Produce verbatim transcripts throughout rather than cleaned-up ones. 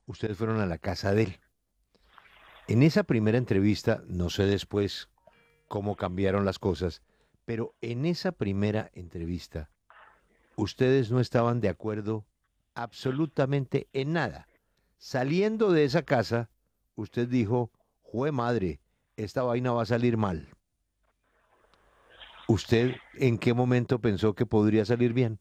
ustedes fueron a la casa de él. En esa primera entrevista, no sé después cómo cambiaron las cosas, pero en esa primera entrevista, ustedes no estaban de acuerdo absolutamente en nada. Saliendo de esa casa, usted dijo, jue madre, esta vaina va a salir mal. ¿Usted en qué momento pensó que podría salir bien?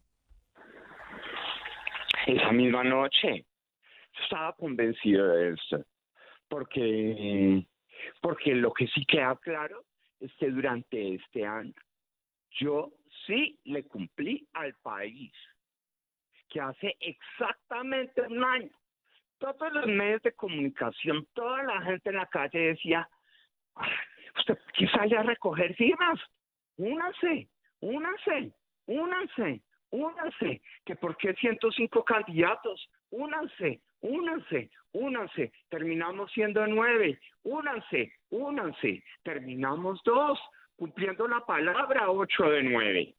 Esa misma noche, yo estaba convencido de esto, porque, porque lo que sí queda claro es que durante este año yo sí le cumplí al país, que hace exactamente un año, todos los medios de comunicación, toda la gente en la calle decía, "Ay, usted que sale a recoger firmas, únase, únase, únase, únase, que por qué ciento cinco candidatos, únanse, únanse, únanse, terminamos siendo nueve, únanse, únanse, terminamos dos, cumpliendo la palabra ocho de nueve.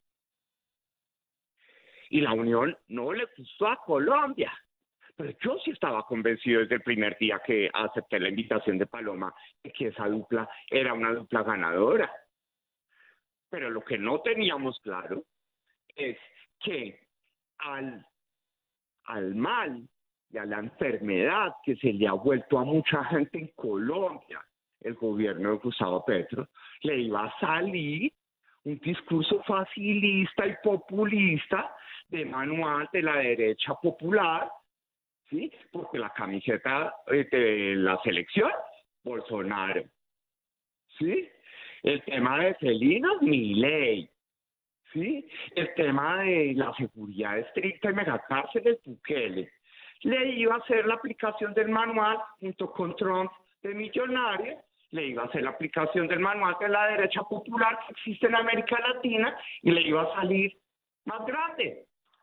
Y la unión no le gustó a Colombia. Pero yo sí estaba convencido desde el primer día que acepté la invitación de Paloma de que esa dupla era una dupla ganadora. Pero lo que no teníamos claro es que al, al mal y a la enfermedad que se le ha vuelto a mucha gente en Colombia, el gobierno de Gustavo Petro, le iba a salir un discurso facilista y populista de manual de la derecha popular, ¿sí? Porque la camiseta eh, de la selección, Bolsonaro, ¿sí? El tema de Celina, Milei, ¿sí? El tema de la seguridad estricta y megacárceles, Bukele. Le iba a hacer la aplicación del manual junto con Trump de millonario, le iba a hacer la aplicación del manual de la derecha popular que existe en América Latina y le iba a salir más grande.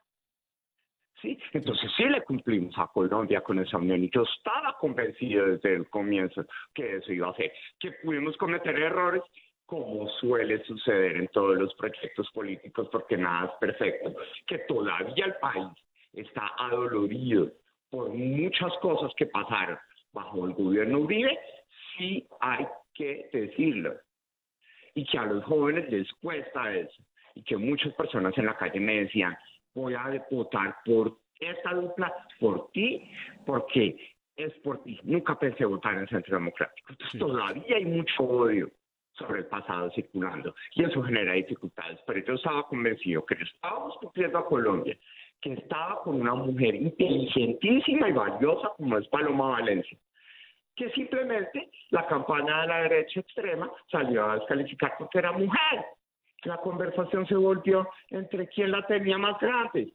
¿Sí? Entonces sí le cumplimos a Colombia con esa unión y yo estaba convencido desde el comienzo que eso iba a ser, que pudimos cometer errores como suele suceder en todos los proyectos políticos porque nada es perfecto, que todavía el país está adolorido por muchas cosas que pasaron bajo el gobierno Uribe, sí hay que decirlo, y que a los jóvenes les cuesta eso, y que muchas personas en la calle me decían, voy a votar por esta dupla, por ti, porque es por ti. Nunca pensé votar en Centro Democrático. Entonces Sí. todavía hay mucho odio sobre el pasado circulando y eso genera dificultades. Pero yo estaba convencido que estábamos cumpliendo a Colombia, que estaba con una mujer inteligentísima y valiosa como es Paloma Valencia, que simplemente la campaña de la derecha extrema salió a descalificar porque era mujer. La conversación se volvió entre quién la tenía más grande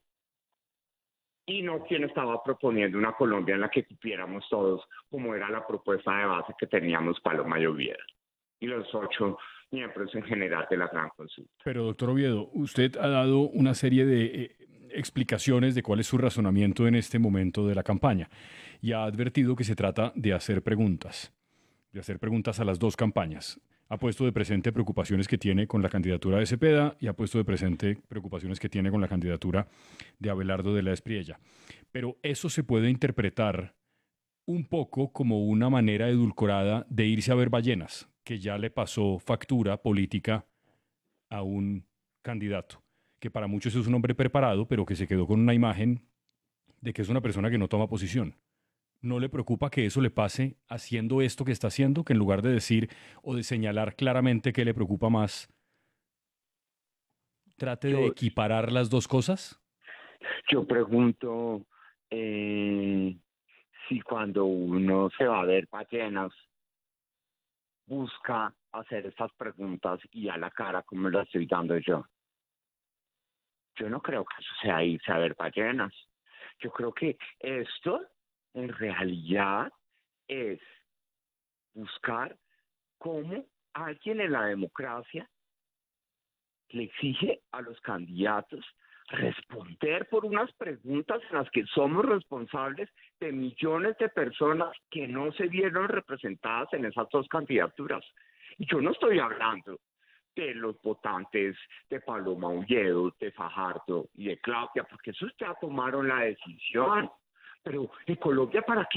y no quién estaba proponiendo una Colombia en la que cupiéramos todos, como era la propuesta de base que teníamos Paloma y Oviedo y los ocho miembros en general de la Gran Consulta. Pero, doctor Oviedo, usted ha dado una serie de eh, explicaciones de cuál es su razonamiento en este momento de la campaña y ha advertido que se trata de hacer preguntas, de hacer preguntas a las dos campañas. Ha puesto de presente preocupaciones que tiene con la candidatura de Cepeda y ha puesto de presente preocupaciones que tiene con la candidatura de Abelardo de la Espriella. Pero eso se puede interpretar un poco como una manera edulcorada de irse a ver ballenas, que ya le pasó factura política a un candidato, que para muchos es un hombre preparado, pero que se quedó con una imagen de que es una persona que no toma posición. ¿No le preocupa que eso le pase haciendo esto que está haciendo, que en lugar de decir o de señalar claramente qué le preocupa más, trate de Yo, equiparar las dos cosas? yo pregunto eh, si cuando uno se va a ver ballenas busca hacer estas preguntas y a la cara como lo estoy dando yo. Yo no creo que eso sea irse a ver ballenas. Yo creo que esto en realidad es buscar cómo alguien en la democracia le exige a los candidatos responder por unas preguntas en las que somos responsables de millones de personas que no se vieron representadas en esas dos candidaturas. Y yo no estoy hablando de los votantes de Paloma Oviedo, de Fajardo y de Claudia, porque esos ya tomaron la decisión. Pero en Colombia, ¿para qué